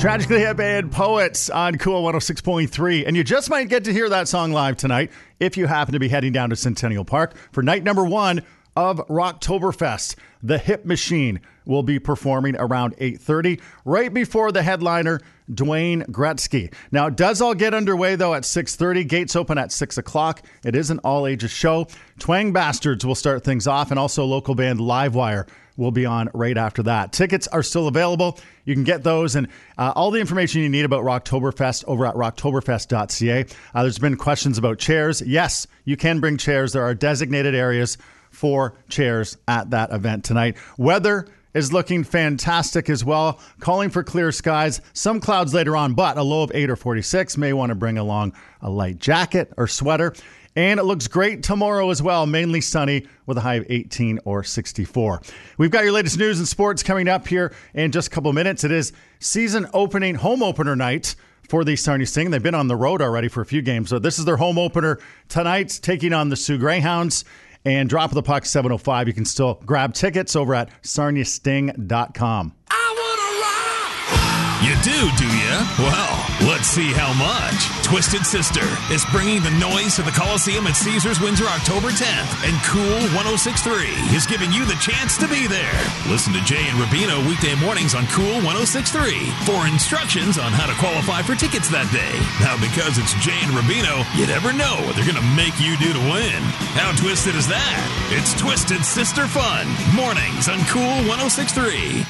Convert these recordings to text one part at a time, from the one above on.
Tragically Hip and Poets on Cool 106.3. And you just might get to hear that song live tonight if you happen to be heading down to Centennial Park for night number 1 of Rocktoberfest. The Hip Machine will be performing around 8:30, right before the headliner, Dwayne Gretzky. Now, it does all get underway, though, at 6:30. Gates open at 6 o'clock. It is an all-ages show. Twang Bastards will start things off, and also local band Livewire will be on right after that. Tickets are still available. You can get those and all the information you need about Rocktoberfest over at rocktoberfest.ca. There's been questions about chairs. Yes, you can bring chairs. There are designated areas for chairs at that event tonight. Weather is looking fantastic as well. Calling for clear skies. Some clouds later on, but a low of 8 or 46. May want to bring along a light jacket or sweater. And it looks great tomorrow as well. Mainly sunny with a high of 18 or 64. We've got your latest news and sports coming up here in just a couple of minutes. It is season opening, home opener night for the Sarnia Sting. They've been on the road already for a few games. So this is their home opener tonight, taking on the Sioux Greyhounds. And drop of the puck 7:05. You can still grab tickets over at sarniasting.com. You do you? Well, let's see how much. Twisted Sister is bringing the noise to the Coliseum at Caesars Windsor October 10th, and Cool 106.3 is giving you the chance to be there. Listen to Jay and Rubino weekday mornings on Cool 106.3 for instructions on how to qualify for tickets that day. Now, because it's Jay and Rubino, you never know what they're going to make you do to win. How twisted is that? It's Twisted Sister fun. Mornings on Cool 106.3.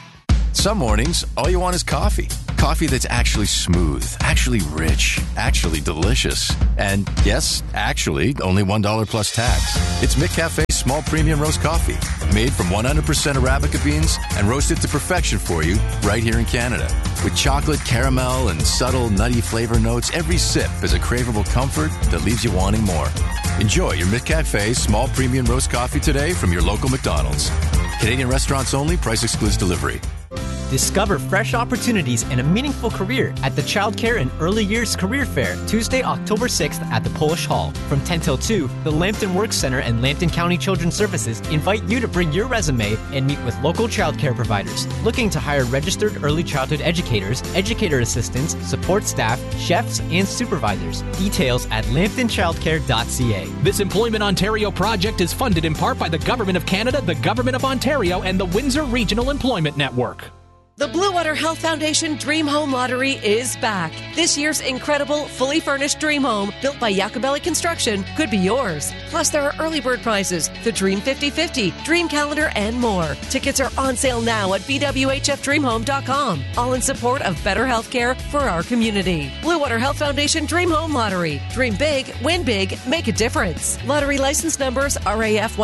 Some mornings, all you want is coffee. Coffee that's actually smooth, actually rich, actually delicious. And yes, actually, only $1 plus tax. It's McCafe's small premium roast coffee, made from 100% Arabica beans and roasted to perfection for you right here in Canada. With chocolate, caramel, and subtle nutty flavor notes, every sip is a craveable comfort that leaves you wanting more. Enjoy your McCafe small premium roast coffee today from your local McDonald's. Canadian restaurants only, price excludes delivery. Discover fresh opportunities and a meaningful career at the Child Care and Early Years Career Fair, Tuesday, October 6th at the Polish Hall. From 10 till 2, the Lambton Works Center and Lambton County Children's Services invite you to bring your resume and meet with local child care providers looking to hire registered early childhood educators, educator assistants, support staff, chefs, and supervisors. Details at lambtonchildcare.ca. This Employment Ontario project is funded in part by the Government of Canada, the Government of Ontario, and the Windsor Regional Employment Network. The Blue Water Health Foundation Dream Home Lottery is back. This year's incredible, fully furnished dream home, built by Jacobelli Construction, could be yours. Plus, there are early bird prizes, the Dream 50/50, Dream Calendar, and more. Tickets are on sale now at bwhfdreamhome.com. All in support of better health care for our community. Blue Water Health Foundation Dream Home Lottery. Dream big, win big, make a difference. Lottery license numbers RAF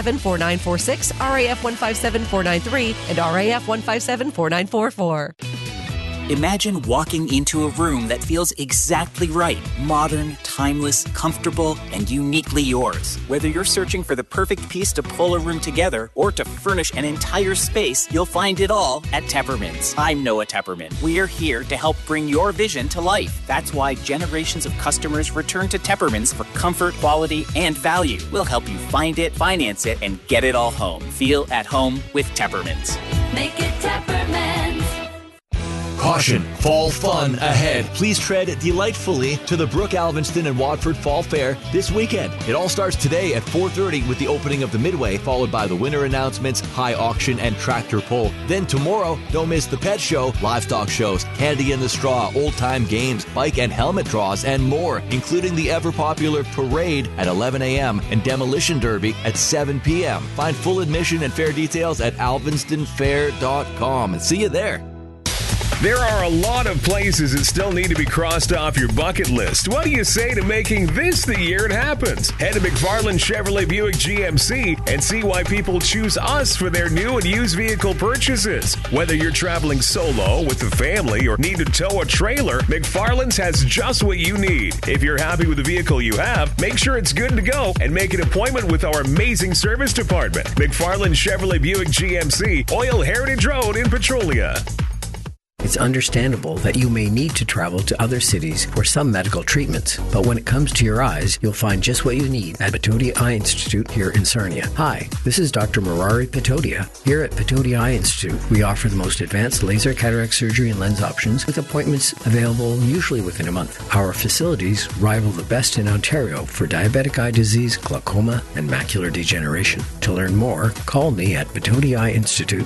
1574946, RAF 1574993, and RAF 1574944. Imagine walking into a room that feels exactly right. Modern, timeless, comfortable, and uniquely yours. Whether you're searching for the perfect piece to pull a room together or to furnish an entire space, you'll find it all at Tepperman's. I'm Noah Tepperman. We're here to help bring your vision to life. That's why generations of customers return to Tepperman's for comfort, quality, and value. We'll help you find it, finance it, and get it all home. Feel at home with Tepperman's. Make it Tepperman's. Caution, fall fun ahead. Please tread delightfully to the Brook Alvinston and Watford Fall Fair this weekend. It all starts today at 4:30 with the opening of the Midway, followed by the winter announcements, high auction, and tractor pull. Then tomorrow, don't miss the pet show, livestock shows, candy in the straw, old-time games, bike and helmet draws, and more, including the ever-popular parade at 11 a.m. and demolition derby at 7 p.m. Find full admission and fair details at alvinstonfair.com. And see you there. There are a lot of places that still need to be crossed off your bucket list. What do you say to making this the year it happens? Head to McFarland Chevrolet Buick GMC and see why people choose us for their new and used vehicle purchases. Whether you're traveling solo, with the family, or need to tow a trailer, McFarland's has just what you need. If you're happy with the vehicle you have, make sure it's good to go and make an appointment with our amazing service department. McFarland Chevrolet Buick GMC, Oil Heritage Road in Petrolia. It's understandable that you may need to travel to other cities for some medical treatments, but when it comes to your eyes, you'll find just what you need at Patodia Eye Institute here in Sarnia. Hi, this is Dr. Murari Patodia. Here at Patodia Eye Institute, we offer the most advanced laser cataract surgery and lens options with appointments available usually within a month. Our facilities rival the best in Ontario for diabetic eye disease, glaucoma, and macular degeneration. To learn more, call me at Patodia Eye Institute,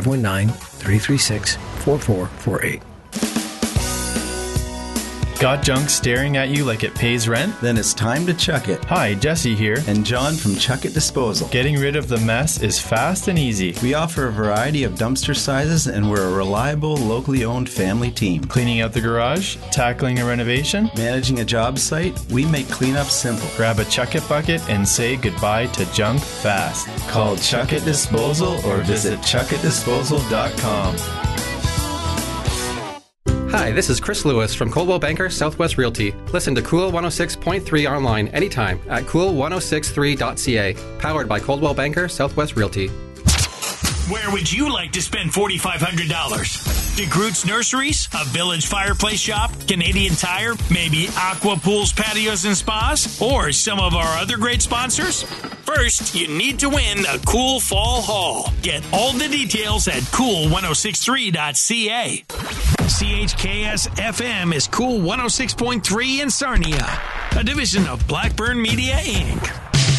519-336-4448. Got junk staring at you like it pays rent? Then it's time to chuck it. Hi, Jesse here. And John from Chuck It Disposal. Getting rid of the mess is fast and easy. We offer a variety of dumpster sizes, and we're a reliable, locally owned family team. Cleaning out the garage? Tackling a renovation? Managing a job site? We make cleanup simple. Grab a Chuck It bucket and say goodbye to junk fast. Call Chuck It Disposal or visit chuckitdisposal.com. Hi, this is Chris Lewis from Coldwell Banker Southwest Realty. Listen to Cool 106.3 online anytime at cool1063.ca. Powered by Coldwell Banker Southwest Realty. Where would you like to spend $4,500? DeGroote's Nurseries, a Village Fireplace Shop, Canadian Tire, maybe Aqua Pools, Patios, and Spas, or some of our other great sponsors? First, you need to win a cool fall haul. Get all the details at cool1063.ca. CHKS FM is Cool 106.3 in Sarnia, a division of Blackburn Media, Inc.